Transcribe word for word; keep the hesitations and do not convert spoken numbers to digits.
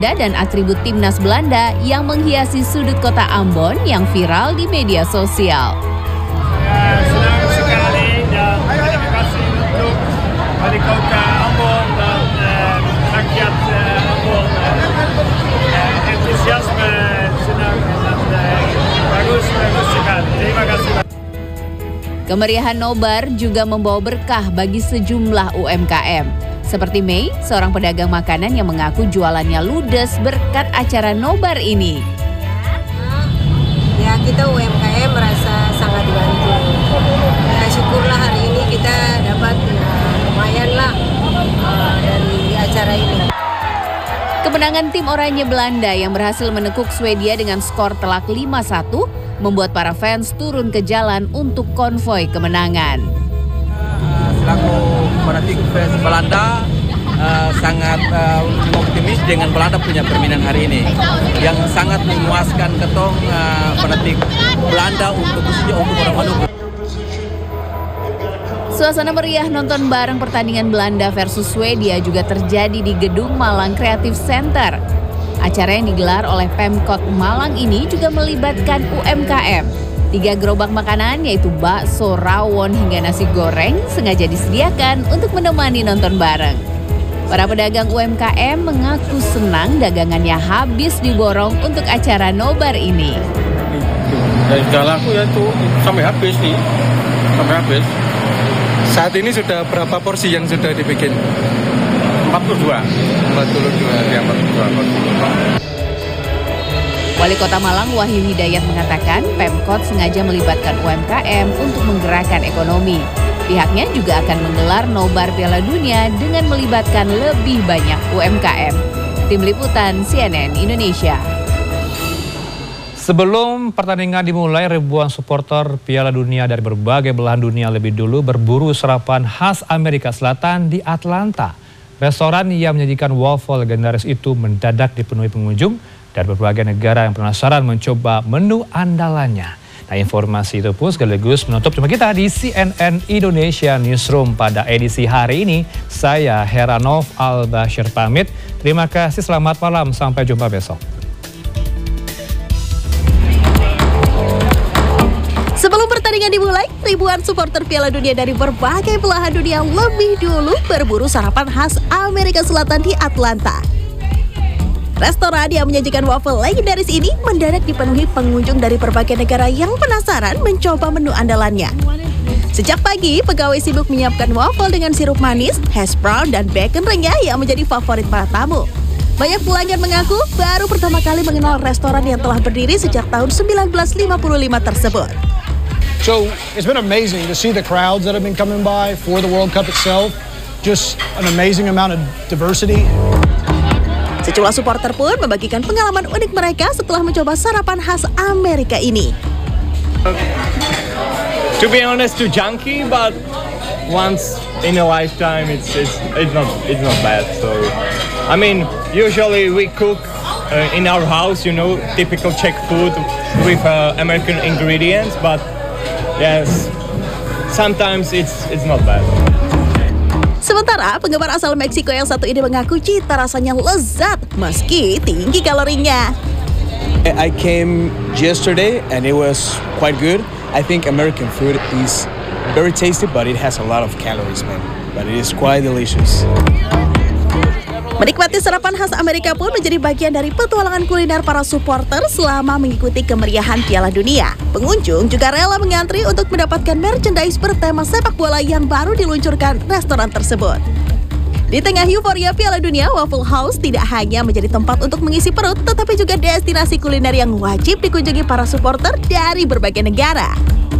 dan atribut timnas Belanda yang menghiasi sudut kota Ambon yang viral di media sosial. Ya, senang sekali dan terima kasih untuk wali kota Ambon dan uh, rakyat uh, Ambon. Uh, entusiasme, senang dan uh, bagus, bagus sekali. Terima kasih. Kemeriahan nobar juga membawa berkah bagi sejumlah U M K M. Seperti Mei, seorang pedagang makanan yang mengaku jualannya ludes berkat acara nobar ini. Ya, kita U M K M merasa sangat dibantu. Ya, syukurlah hari ini kita dapat ya, lumayan lah uh, dari acara ini. Kemenangan tim Oranye Belanda yang berhasil menekuk Swedia dengan skor telak lima satu membuat para fans turun ke jalan untuk konvoi kemenangan. Selaku fanatik fans Belanda, uh, sangat uh, optimis dengan Belanda punya permainan hari ini yang sangat memuaskan ketong uh, fanatik Belanda untuk khususnya untuk orang Maluku. Suasana meriah nonton bareng pertandingan Belanda versus Swedia juga terjadi di Gedung Malang Creative Center. Acara yang digelar oleh Pemkot Malang ini juga melibatkan U M K M. Tiga gerobak makanan yaitu bakso, rawon hingga nasi goreng sengaja disediakan untuk menemani nonton bareng. Para pedagang U M K M mengaku senang dagangannya habis diborong untuk acara nobar ini. Dari sudah laku ya tuh sampai habis nih, sampai habis. Saat ini sudah berapa porsi yang sudah dibikin? empat puluh dua. empat puluh dua. Ya, empat puluh dua. Wali Kota Malang Wahyu Hidayat mengatakan Pemkot sengaja melibatkan U M K M untuk menggerakkan ekonomi. Pihaknya juga akan menggelar nobar Piala Dunia dengan melibatkan lebih banyak U M K M. Tim Liputan C N N Indonesia. Sebelum pertandingan dimulai, ribuan supporter Piala Dunia dari berbagai belahan dunia lebih dulu berburu sarapan khas Amerika Selatan di Atlanta. Restoran yang menyajikan waffle legendaris itu mendadak dipenuhi pengunjung dari berbagai negara yang penasaran mencoba menu andalannya. Nah, informasi itu pun sekaligus menutup jumpa kita di C N N Indonesia Newsroom pada edisi hari ini. Saya Heranov Al-Bashir pamit. Terima kasih, selamat malam, sampai jumpa besok. Sebelum pertandingan dimulai, ribuan supporter Piala Dunia dari berbagai belahan dunia lebih dulu berburu sarapan khas Amerika Selatan di Atlanta. Restoran yang menyajikan waffle legendaris ini mendadak dipenuhi pengunjung dari berbagai negara yang penasaran mencoba menu andalannya. Sejak pagi, pegawai sibuk menyiapkan waffle dengan sirup manis, hash brown, dan bacon renyah yang menjadi favorit para tamu. Banyak pelanggan mengaku baru pertama kali mengenal restoran yang telah berdiri sejak tahun seribu sembilan ratus lima puluh lima tersebut. So it's been amazing to see the crowds that have been coming by for the World Cup itself. Just an amazing amount of diversity. Sejumlah supporter pun membagikan pengalaman unik mereka setelah mencoba sarapan khas Amerika ini. To be honest, too junky, but once in a lifetime, it's it's it's not it's not bad. So, I mean, usually we cook uh, in our house, you know, typical Czech food with uh, American ingredients, but yes, sometimes it's it's not bad. Sementara penggemar asal Meksiko yang satu ini mengaku cita rasanya lezat meski tinggi kalorinya. I came yesterday and it was quite good. I think American food is very tasty, but it has a lot of calories, man. But it is quite delicious. Menikmati sarapan khas Amerika pun menjadi bagian dari petualangan kuliner para supporter selama mengikuti kemeriahan Piala Dunia. Pengunjung juga rela mengantri untuk mendapatkan merchandise bertema sepak bola yang baru diluncurkan restoran tersebut. Di tengah euforia Piala Dunia, Waffle House tidak hanya menjadi tempat untuk mengisi perut, tetapi juga destinasi kuliner yang wajib dikunjungi para supporter dari berbagai negara.